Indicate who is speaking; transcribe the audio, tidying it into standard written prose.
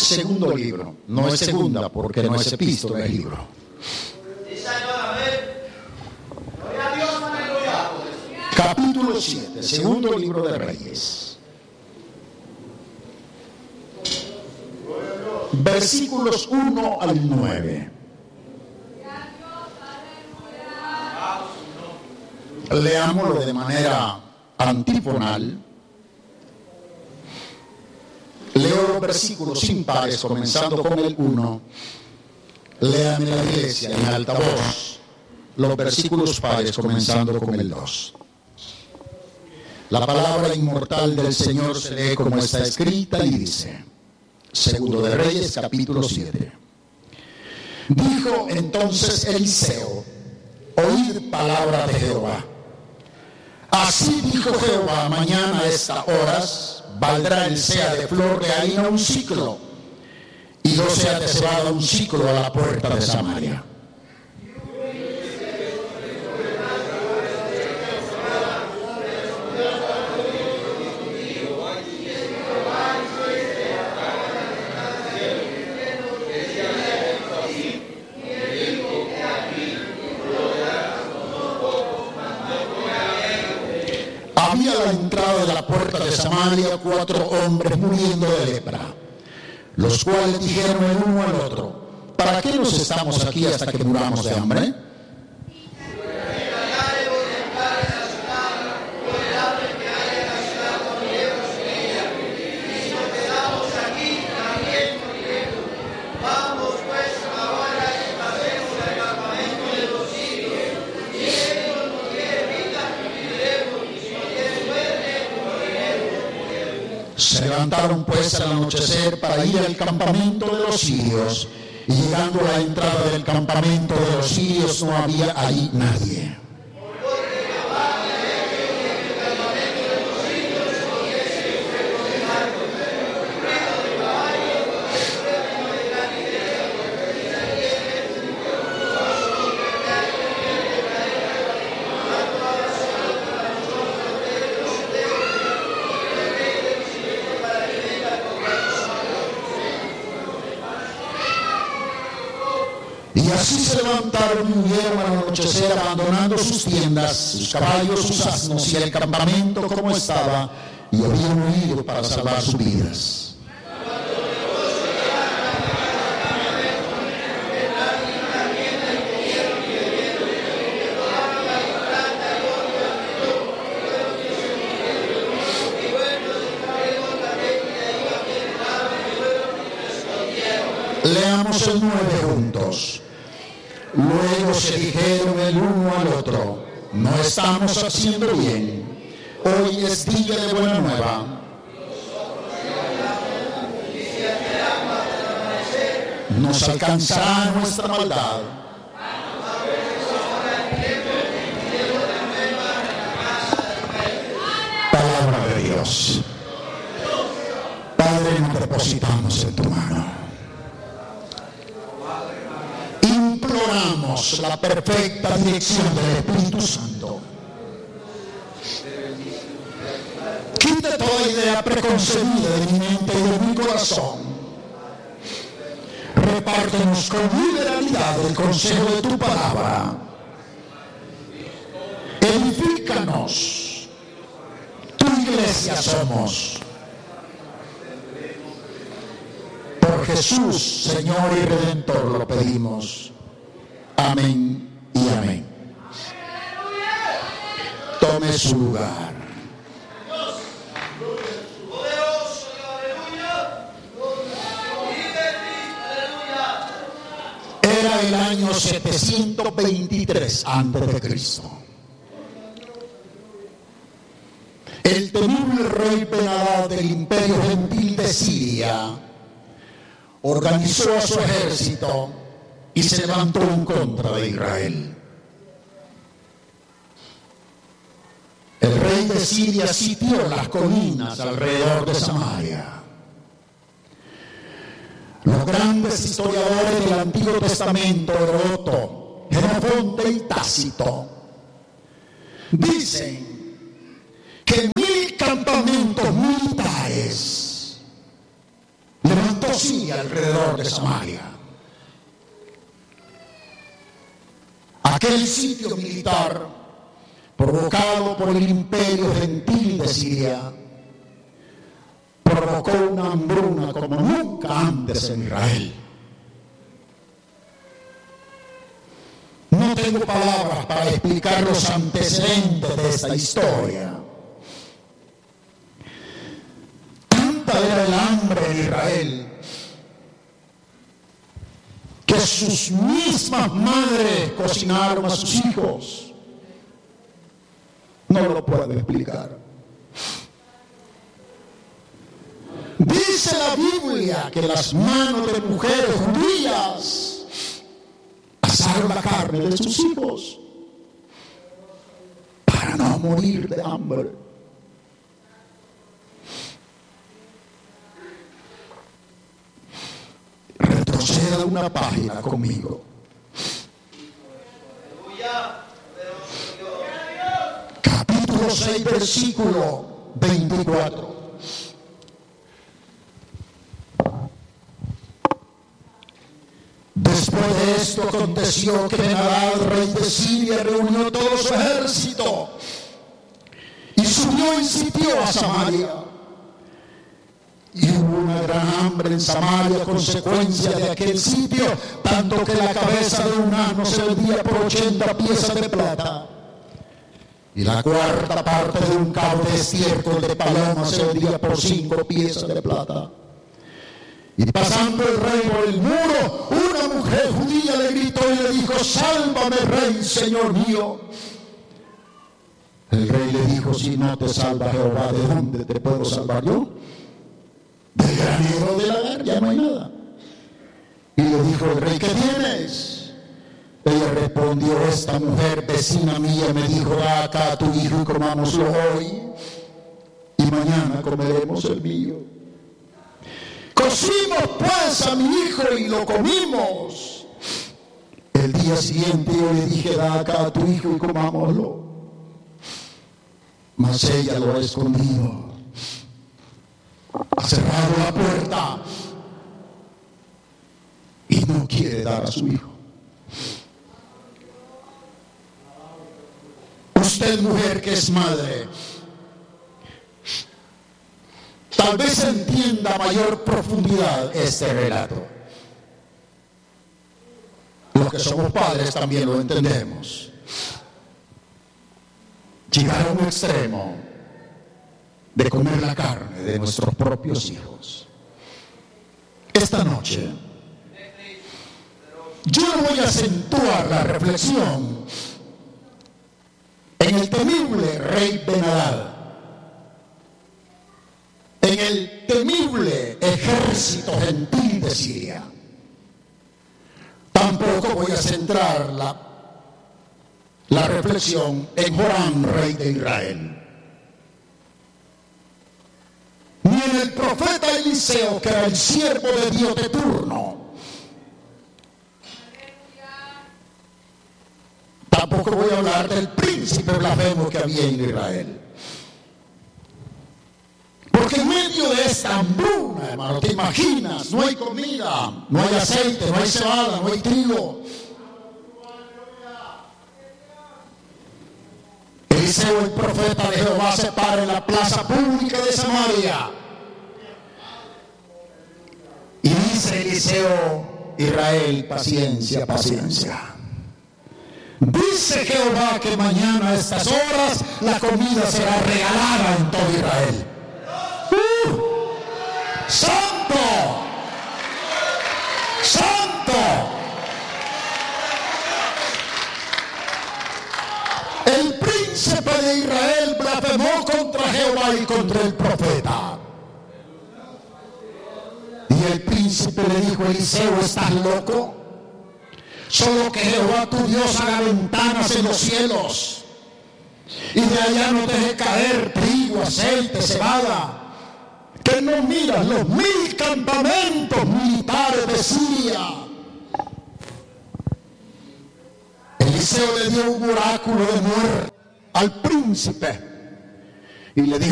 Speaker 1: segundo libro. No es segunda porque no es epístola, es libro. Capítulo 7, segundo libro de Reyes. Versículos 1 al 9. Leámoslo de manera antifonal. Leo los versículos impares comenzando con el 1. Lean en la iglesia en alta voz los versículos pares comenzando con el 2. La palabra inmortal del Señor se lee como está escrita y dice: Segundo de Reyes, capítulo 7. Dijo entonces Eliseo: oíd palabra de Jehová. Así dijo Jehová: mañana a estas horas valdrá el sea de flor de harina un ciclo, y 2 seas de cebada un ciclo a la puerta de Samaria. Había a la entrada de la puerta de Samaria 4 hombres muriendo de lepra, los cuales dijeron el uno al otro: ¿para qué nos estamos aquí hasta que muramos de hambre? Se levantaron pues al anochecer para ir al campamento de los sirios, y llegando a la entrada del campamento de los sirios no había allí nadie. Y así se levantaron y huyeron al anochecer, abandonando sus tiendas, sus caballos, sus asnos y el campamento como estaba, y habían huido para salvar sus vidas. Leamos el 9 juntos. Luego se dijeron el uno al otro: no estamos haciendo bien. Hoy es día de buena nueva. Nos alcanzará nuestra maldad. Palabra de Dios. Padre, nos depositamos en tu mano. Imploramos la perfecta dirección del Espíritu Santo. Quita toda idea preconcebida de mi mente y de mi corazón. Repártenos con liberalidad el consejo de tu palabra. Edifícanos. Tu iglesia somos. Por Jesús, Señor y Redentor, lo pedimos. Amén y amén. Tome su lugar. Era el año 723 a.C. El temible rey Ben-Hadad del imperio gentil de Siria organizó a su ejército y se levantó en contra de Israel. El rey de Siria sitió las colinas alrededor de Samaria. Los grandes historiadores del Antiguo Testamento, Heródoto, Jenofonte y Tácito, dicen que 1000 campamentos militares levantó Siria alrededor de Samaria. Aquel sitio militar provocado por el imperio gentil de Siria provocó una hambruna como nunca antes en Israel. No tengo palabras para explicar los antecedentes de esta historia. Tanta era el hambre en Israel que sus mismas madres cocinaron a sus hijos. No lo puedo explicar. Dice la Biblia que las manos de mujeres judías asaron la carne de sus hijos para no morir de hambre. Retroceda una página conmigo. Capítulo 6, versículo 24. Después de esto aconteció que Ben-Hadad, rey de Siria, reunió todo su ejército y subió y sitió a Samaria. Y hubo una gran hambre en Samaria a consecuencia de aquel sitio, tanto que la cabeza de un asno se vendía por 80 piezas de plata, y la cuarta parte de un cabo de estiércol de paloma se vendía por 5 piezas de plata. Y pasando el rey por el muro, una mujer judía le gritó y le dijo: sálvame, rey, señor mío. El rey le dijo: si no te salva Jehová, ¿de dónde te puedo salvar yo? Del granero del lagar ya no hay nada. Y le dijo el rey: ¿qué tienes? Ella respondió: esta mujer vecina mía me dijo: da acá a tu hijo y comámoslo hoy, y mañana comeremos el mío. Cocimos pues a mi hijo y lo comimos. El día siguiente yo le dije: da acá a tu hijo y comámoslo. Mas ella lo ha escondido, ha cerrado la puerta y no quiere dar a su hijo. Usted, mujer que es madre, tal vez entienda a mayor profundidad este relato. Los que somos padres también lo entendemos. Llegar a un extremo de comer la carne de nuestros propios hijos. Esta noche yo voy a acentuar la reflexión en el temible rey Ben-Hadad, en el temible ejército gentil de Siria. Tampoco voy a centrar la reflexión en Joram, rey de Israel, ni en el profeta Eliseo, que era el siervo de Dios de turno. Tampoco voy a hablar del príncipe blasfemo que había en Israel. Porque en medio de esta hambruna, hermano, te imaginas, no hay comida, no hay aceite, no hay cebada, no hay trigo. Eliseo, el profeta de Jehová, se para en la plaza pública de Samaria y dice Eliseo: Israel, paciencia, paciencia. Dice Jehová que mañana a estas horas la comida será regalada en todo Israel. ¡Santo! ¡Santo! El príncipe de Israel blasfemó contra Jehová y contra el profeta. Y el príncipe le dijo a Eliseo: ¿estás loco? Solo que Jehová tu Dios haga ventanas en los cielos y de allá no deje caer trigo, aceite, cebada, que no miras los 1000 campamentos militares de Siria. Eliseo le dio un oráculo de muerte al príncipe y le dijo: